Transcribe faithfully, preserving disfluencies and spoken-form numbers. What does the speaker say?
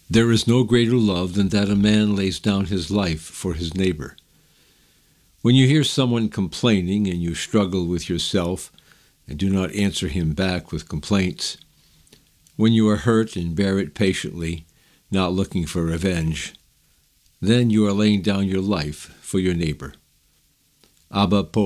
There is no greater love than that a man lays down his life for his neighbor. When you hear someone complaining and you struggle with yourself and do not answer him back with complaints, when you are hurt and bear it patiently, not looking for revenge, then you are laying down your life for your neighbor. Abba Po.